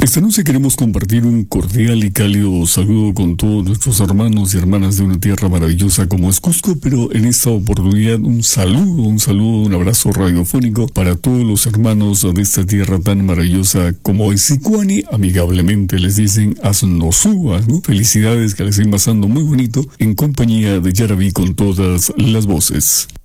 Esta noche queremos compartir un cordial y cálido saludo con todos nuestros hermanos y hermanas de una tierra maravillosa como es Cusco, pero en esta oportunidad un saludo, un abrazo radiofónico para todos los hermanos de esta tierra tan maravillosa como es Sicuani. Amigablemente les dicen Asnosúa, ¿no? Felicidades, que les estén pasando muy bonito en compañía de Yaraví con todas las voces.